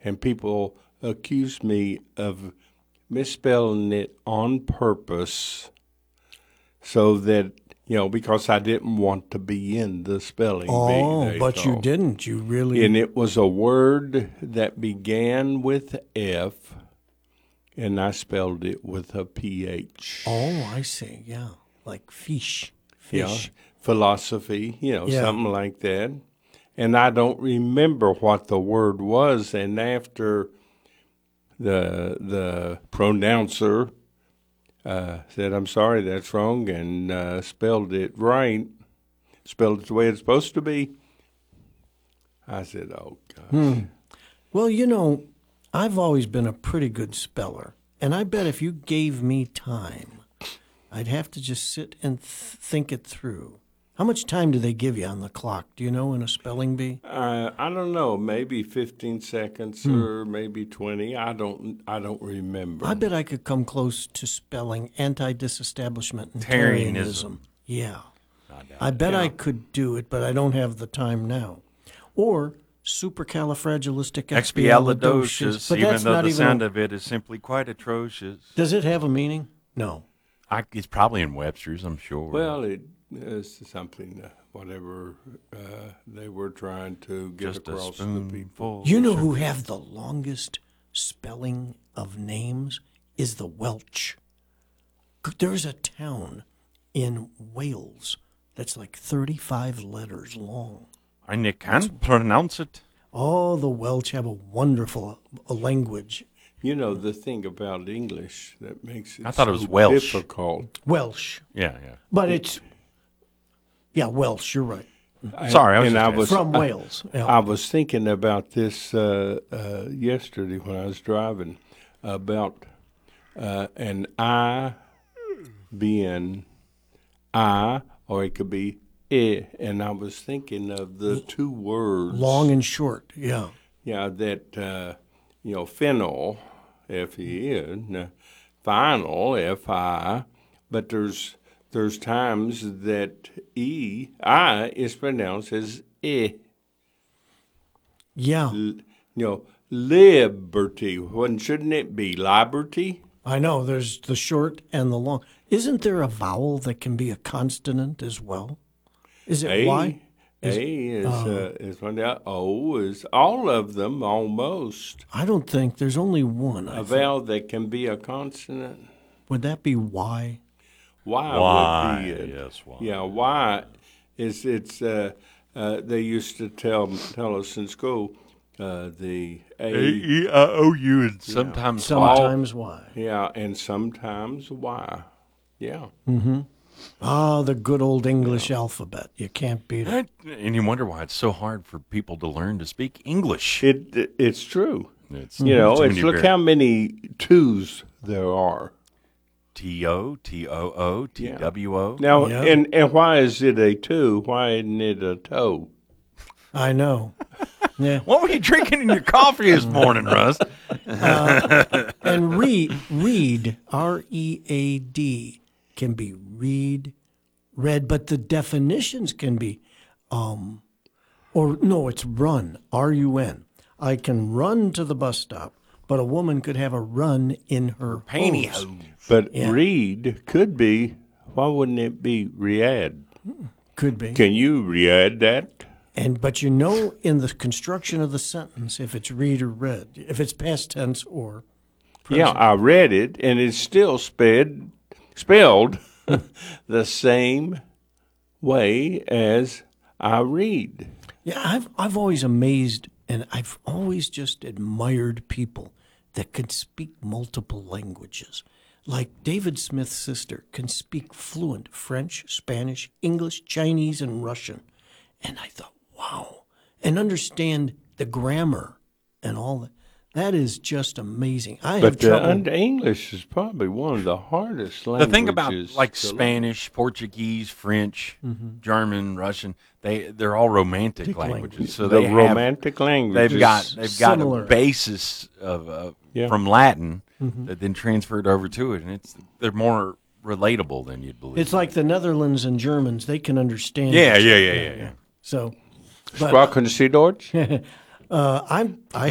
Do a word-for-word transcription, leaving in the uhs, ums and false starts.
and people accuse me of misspelling it on purpose so that, you know, because I didn't want to be in the spelling bee. Oh, but thought. you didn't. You really... And it was a word that began with F, and I spelled it with a P H. Oh, I see. Yeah, like fish. Fish. Yeah, philosophy, you know, Yeah. something like that. And I don't remember what the word was. And after the the pronouncer uh, said, "I'm sorry, that's wrong," and uh, spelled it right, spelled it the way it's supposed to be, I said, "Oh, gosh." Hmm. Well, you know, I've always been a pretty good speller. And I bet if you gave me time, I'd have to just sit and th- think it through. How much time do they give you on the clock? Do you know in a spelling bee? Uh, I don't know, maybe fifteen seconds Hmm. or maybe twenty. I don't I don't remember. I bet I could come close to spelling anti-disestablishment and Tarianism. Tarianism. Yeah. I doubt I it. bet I Yeah. could do it, but I don't have the time now. Or supercalifragilisticexpialidocious. Expialidocious, But even that's though not the even sound a- of it is simply quite atrocious. Does it have a meaning? No. I, it's probably in Webster's, I'm sure. Well, it is something, uh, whatever uh, they were trying to get just a across to the people. spoonful. You know who have the longest spelling of names is the Welsh. There's a town in Wales that's like thirty-five letters long. And you can't pronounce it. Oh, the Welsh have a wonderful uh, language. You know, the thing about English that makes it I thought it so was Welsh. difficult. Welsh. Yeah, yeah. But it's, yeah, Welsh, you're right. Sorry, I was and just I was From I- Wales. Yeah. I was thinking about this uh, uh, yesterday when I was driving about uh, an I being I, or it could be I, and I was thinking of the two words. Long and short, yeah. Yeah, that, uh, you know, phenol, F E N, uh, final, F I, but there's there's times that E, I, is pronounced as I. Yeah, L- you know, liberty. When shouldn't it be liberty? I know. There's the short and the long. Isn't there a vowel that can be a consonant as well? Is it A, Y? A is uh, is one down. O is all of them almost. I don't think there's only one. I A think. vowel that can be a consonant. Would that be Y? Y Why? would be it. Yes, why? Yeah, Y is it's. Uh, uh, they used to tell tell us in school uh, the A. A E I O U and sometimes all. Sometimes Y. Yeah, and sometimes Y. Yeah. Ah, the good old English alphabet. You can't beat it. And you wonder why it's so hard for people to learn to speak English. It, it it's true. It's, You know, too it's many look var- how many twos there are. T O, T O O, T W O. Now, Yeah. and, and why is it a two? Why isn't it a toe? I know. Yeah. What were you drinking in your coffee this morning, Russ? And read, read, R E A D, can be read, read, but the definitions can be, um, or no, it's run, R U N. I can run to the bus stop, but a woman could have a run in her hose. But Yeah. read could be, why wouldn't it be read? Could be. Can you read that? And but you know, in the construction of the sentence, if it's read or read, if it's past tense or Yeah, I read it, and it's still sped, spelled the same way as I read. yeah, I've I've always amazed and I've always just admired people that can speak multiple languages. Like David Smith's sister can speak fluent French, Spanish, English, Chinese, and Russian. And I thought, wow. And understand the grammar and all that. That is just amazing. I have But uh, trouble. and English is probably one of the hardest The languages. thing about like to learn. Spanish, Portuguese, French, German, Russian, they they're all romantic Big languages. languages. So the they have, romantic language. they've got they've got similar. a basis of uh, Yeah. from Latin that then transferred over to it, and it's they're more relatable than you'd believe. It's like the Netherlands and Germans, they can understand. yeah, each yeah, other. yeah, yeah, yeah. So, but Sprachen Sie Deutsch? uh, I'm, I